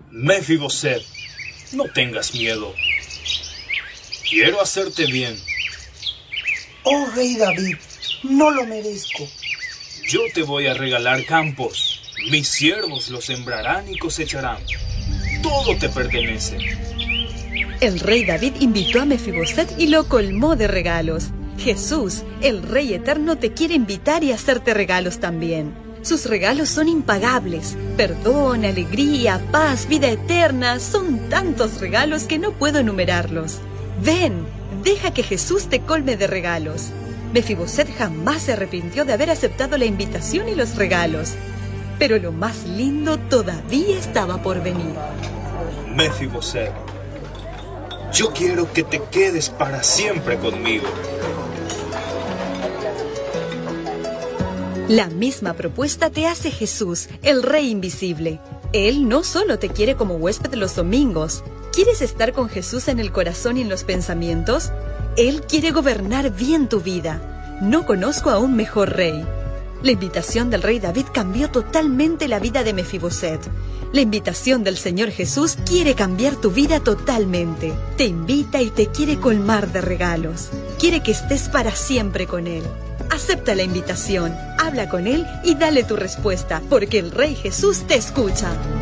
Mefiboset, no tengas miedo. Quiero hacerte bien. Oh, rey David, no lo merezco. Yo te voy a regalar campos. Mis siervos los sembrarán y cosecharán. Todo te pertenece. El rey David invitó a Mefiboset y lo colmó de regalos. Jesús, el Rey Eterno, te quiere invitar y hacerte regalos también. Sus regalos son impagables. Perdón, alegría, paz, vida eterna. Son tantos regalos que no puedo enumerarlos. Ven, deja que Jesús te colme de regalos. Mefiboset jamás se arrepintió de haber aceptado la invitación y los regalos. Pero lo más lindo todavía estaba por venir. Mefiboset, yo quiero que te quedes para siempre conmigo. La misma propuesta te hace Jesús, el Rey Invisible. Él no solo te quiere como huésped los domingos. ¿Quieres estar con Jesús en el corazón y en los pensamientos? Él quiere gobernar bien tu vida. No conozco a un mejor rey. La invitación del rey David cambió totalmente la vida de Mefiboset. La invitación del Señor Jesús quiere cambiar tu vida totalmente. Te invita y te quiere colmar de regalos. Quiere que estés para siempre con Él. Acepta la invitación, habla con Él y dale tu respuesta, porque el Rey Jesús te escucha.